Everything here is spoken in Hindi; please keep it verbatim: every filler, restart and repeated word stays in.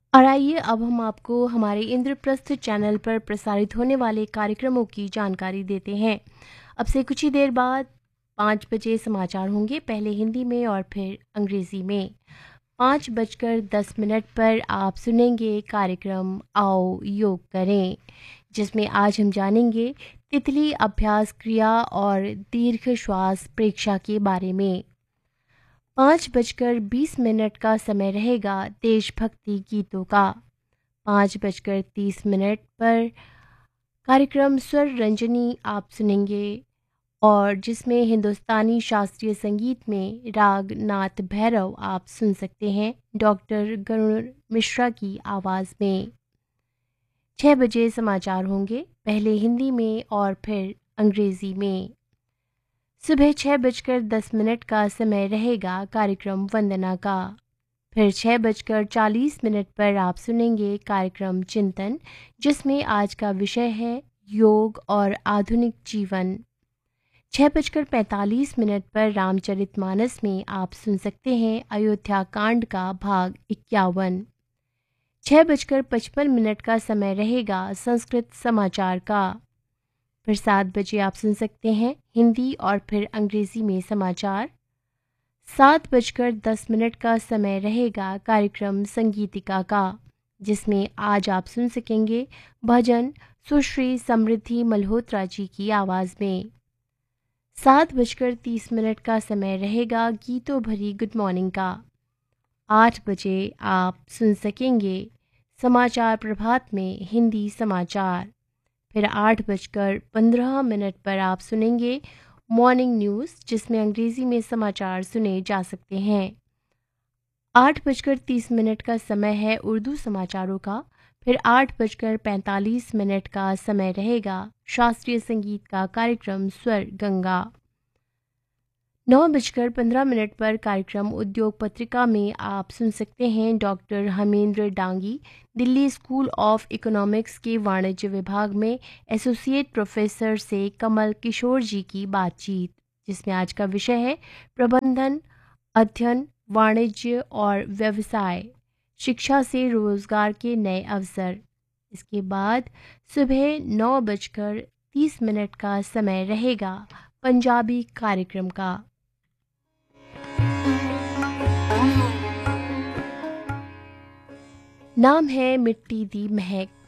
और आइए अब हम आपको हमारे इंद्रप्रस्थ चैनल पर प्रसारित होने वाले कार्यक्रमों की जानकारी देते हैं। अब से कुछ ही देर बाद पाँच बजे समाचार होंगे, पहले हिंदी में और फिर अंग्रेजी में। पाँच बजकर दस मिनट पर आप सुनेंगे कार्यक्रम आओ योग करें, जिसमें आज हम जानेंगे तितली अभ्यास क्रिया और दीर्घ श्वास प्रेक्षा के बारे में। पाँच बजकर बीस मिनट का समय रहेगा देशभक्ति गीतों का। पाँच बजकर तीस मिनट पर कार्यक्रम स्वर रंजनी आप सुनेंगे, और जिसमें हिंदुस्तानी शास्त्रीय संगीत में राग नाथ भैरव आप सुन सकते हैं डॉक्टर गरुण मिश्रा की आवाज़ में। छः बजे समाचार होंगे, पहले हिंदी में और फिर अंग्रेज़ी में। सुबह छः बजकर दस मिनट का समय रहेगा कार्यक्रम वंदना का। फिर छः बजकर चालीस मिनट पर आप सुनेंगे कार्यक्रम चिंतन, जिसमें आज का विषय है योग और आधुनिक जीवन। छः बजकर पैंतालीस मिनट पर रामचरितमानस में आप सुन सकते हैं अयोध्या कांड का भाग इक्यावन। छः बजकर पचपन मिनट का समय रहेगा संस्कृत समाचार का। फिर सात बजे आप सुन सकते हैं हिंदी और फिर अंग्रेजी में समाचार। सात बजकर दस मिनट का समय रहेगा कार्यक्रम संगीतिका का, जिसमें आज आप सुन सकेंगे भजन सुश्री समृद्धि मल्होत्रा जी की आवाज़ में। सात बजकर तीस मिनट का समय रहेगा गीतों भरी गुड मॉर्निंग का। आठ बजे आप सुन सकेंगे समाचार प्रभात में हिंदी समाचार। फिर आठ बजकर पंद्रह मिनट पर आप सुनेंगे मॉर्निंग न्यूज़, जिसमें अंग्रेज़ी में समाचार सुने जा सकते हैं। आठ बजकर तीस मिनट का समय है उर्दू समाचारों का। फिर आठ बजकर पैंतालीस मिनट का समय रहेगा शास्त्रीय संगीत का कार्यक्रम स्वर गंगा। नौ बजकर पंद्रह मिनट पर कार्यक्रम उद्योग पत्रिका में आप सुन सकते हैं doctor Hamendra Dangi, Delhi school of economics के वाणिज्य विभाग में एसोसिएट प्रोफेसर से कमल किशोर जी की बातचीत, जिसमें आज का विषय है प्रबंधन अध्ययन वाणिज्य और व्यवसाय, शिक्षा से रोजगार के नए अवसर। इसके बाद सुबह नौ बजकर तीस मिनट का समय रहेगा पंजाबी कार्यक्रम का। नाम है मिट्टी दी महक,